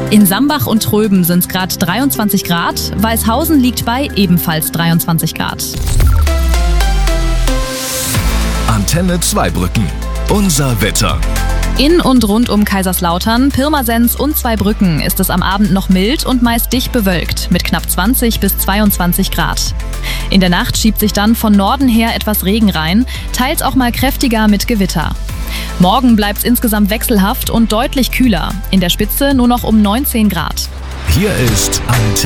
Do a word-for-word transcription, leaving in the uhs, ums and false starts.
In Sambach und Tröben sind es gerade dreiundzwanzig Grad, Weißhausen liegt bei ebenfalls dreiundzwanzig Grad. Antenne Zweibrücken. Unser Wetter. In und rund um Kaiserslautern, Pirmasens und Zweibrücken ist es am Abend noch mild und meist dicht bewölkt mit knapp zwanzig bis zweiundzwanzig Grad. In der Nacht schiebt sich dann von Norden her etwas Regen rein, teils auch mal kräftiger mit Gewitter. Morgen bleibt es insgesamt wechselhaft und deutlich kühler. In der Spitze nur noch um neunzehn Grad. Hier ist Antenne.